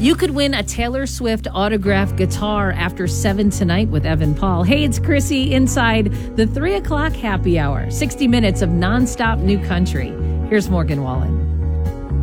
You could win a Taylor Swift autographed guitar after 7 tonight with Evan Paul. Hey, it's Chrissy inside the 3 o'clock happy hour. 60 minutes of nonstop new country. Here's Morgan Wallen.